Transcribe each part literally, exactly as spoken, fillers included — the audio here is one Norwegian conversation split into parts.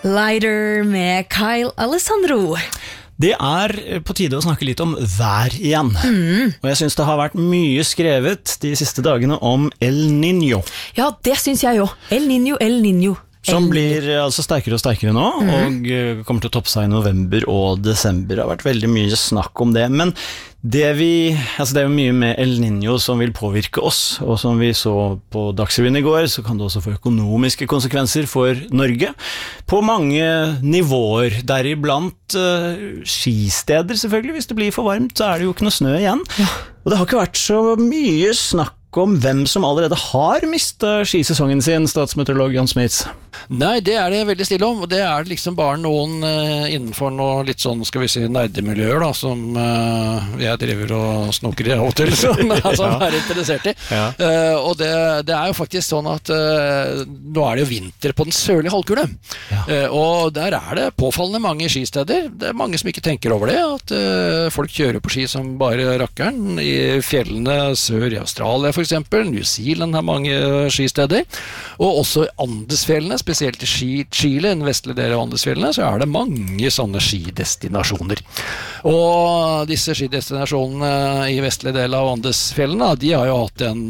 Lighter med Kyle Alessandro. Det er på tide å snakke litt om vær igjen. Mm. Og jeg synes det har vært mye skrevet de siste dagene om El Niño. Ja, det synes jeg jo. El Niño, El Niño. Som blir altså sterkere og sterkere nå, mm. og kommer til å toppe seg i november og desember. Det har vært veldig mye snakk om det, men det, vi, altså det er jo mye med El Niño som vil påvirke oss, og som vi så på Dagsrevyen i går, så kan det også få økonomiske konsekvenser for Norge, på mange nivåer, deriblant uh, skisteder selvfølgelig. Hvis det blir for varmt, så er det jo ikke noe snø igjen. Ja. Og det har ikke vært så mye snakk om hvem som allerede har mistet skisesongen sin, statsmeteorolog Jan Smits. Nei, det er det veldig stille om, og det er liksom bare noen uh, innenfor noe litt sånn, skal vi si, nerdemiljøer da, som uh, jeg driver og snoker i av og til, som, som er interessert i. Ja. Uh, og det, det er jo faktisk sånn at uh, nå er det jo vinter på den sørlige halvkule, ja. uh, og der er det påfallende mange skisteder. Det er mange som ikke tenker over det, at uh, folk kjører på ski som bare rakkeren i fjellene sør i Australia for eksempel. New Zealand har mange skisteder, og også Andesfjellene, spesielt i Chile, den vestlige delen av Andesfjellene, så er det mange sånne skidestinasjoner. Og disse skidestinasjonene i vestlige del av Andesfjellene, de har jo hatt en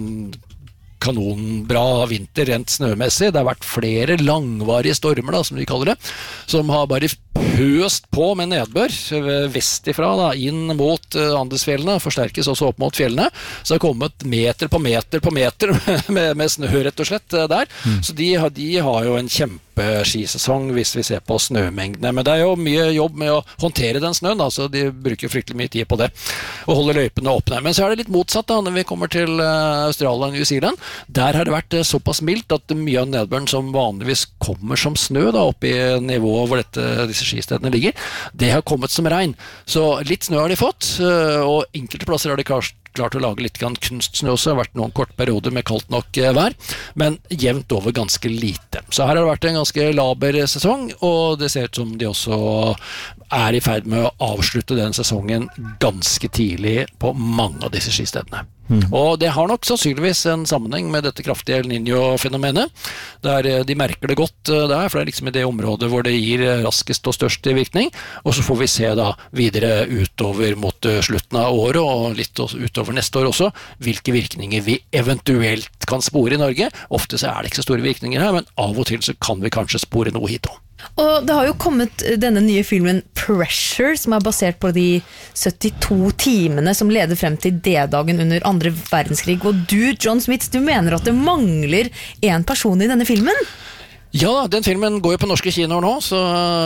kanonbra vinter rent snømessig. Det har vært flere langvarige stormer, da, som de kaller det, som har bare pøst på med nedbør vestifra da, inn mot Andesfjellene, forsterkes også opp mot fjellene, så det har kommet meter på meter på meter med, med snø rett og slett der. Mm. Så de, de har jo en kjempe-skisesong hvis vi ser på snømengdene, men det er jo mye jobb med å håndtere den snøen, da, så de bruker fryktelig mye tid på det, og holder løypene åpne. Men så er det litt motsatt da, når vi kommer til Australia og New Zealand. Der har det vært såpass mildt at mye av nedbøren som vanligvis kommer som snø da, opp i nivået hvor dette, disse skistedene ligger, det har kommet som regn. Så litt snø har de fått, og enkelte plasser har de klart klart å lage litt kunstsnø også. Det har vært noen kort perioder med kaldt nok vær, men jevnt over ganske lite. Så her har det vært en ganske laber sesong, og det ser ut som de også er i ferd med å avslutte den sesongen ganske tidlig på mange av disse skistedene. Mm. Og det har nok sannsynligvis en sammenheng med dette kraftige El Niño-fenomenet, der de merker det godt der, for det er liksom i det området hvor det gir raskest og størst virkning, og så får vi se da videre utover mot slutten av året, og litt utover neste år også, hvilke virkninger vi eventuelt kan spore i Norge. Ofte så er det ikke så store virkninger her, men av og til så kan vi kanskje spore noe hit også. Og det har jo kommet denne nye filmen Pressure, som er basert på de syttito timene som leder frem til D-dagen under andre verdenskrig. Og du, John Smits, du mener at det mangler en person i denne filmen? Ja, den filmen går jo på norske kinoer nå, så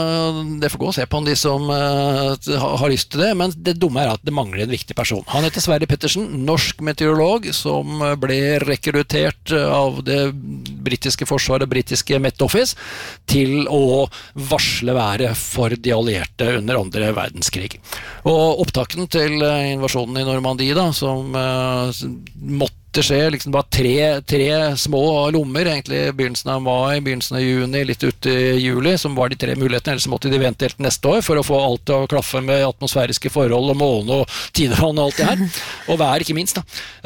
det får gå og se på de som uh, har lyst til det, men det dumme er at det mangler en viktig person. Han heter Sverre Pettersen, norsk meteorolog, som ble rekruttert av det britiske forsvaret, britiske Met Office, til å varsle været for de allierte under andre verdenskrig. Og opptaken til invasjonen i Normandie, da, som uh, måtte det skjer liksom bare tre, tre små lommer, egentlig begynnelsen av mai, begynnelsen av juni, litt ut i juli, som var de tre mulighetene, ellers måtte de vente helt neste år for å få alt til å klaffe med atmosfæriske forhold og måne og tidevann og alt det her, og vær ikke minst da.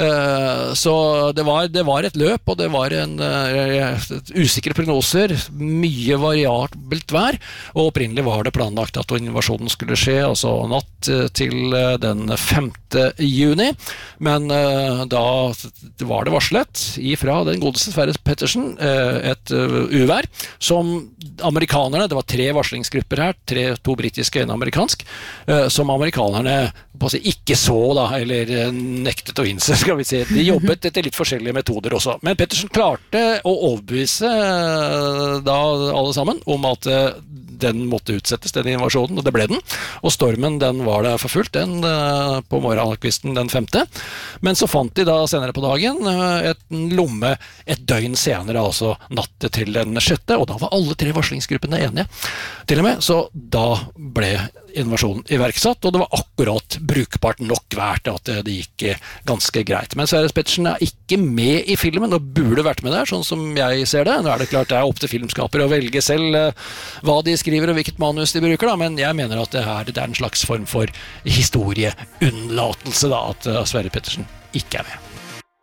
Så det var, det var et løp, og det var en uh, usikre prognoser, mye variabelt vær, og opprinnelig var det planlagt at invasjonen skulle skje, altså natt til den femte juni, men uh, da det var det varslet ifra den godeste Sverre Pettersen et uvær som amerikanerne, det var tre varslingsgrupper her, tre, to britiske og en amerikansk, som amerikanerne på å si, ikke så da, eller nektet å innse, skal vi si. De jobbet etter litt forskjellige metoder også. Men Pettersen klarte å overbevise da alle sammen om at den måtte utsettes, den invasjonen, og det ble den. Og stormen, den var det forfulgt, den på morgenkvisten den femte. Men så fant de da senere på dagen et lomme et døgn senere, altså natt til den sjette, og da var alle tre varslingsgruppene enige. Til og med, så da ble invasjonen iverksatt, og det var akkurat brukbart nok vært at det gikk ganske greit. Men Sverre Pettersen er ikke med i filmen, og burde vært med der, sånn som jeg ser det. Nå er det klart det er opp til filmskapere å velge selv hva de skriver og hvilket manus de bruker, da, men jeg mener at det, her, det er en slags form for historieunnlatelse da, at Sverre Pettersen ikke er med.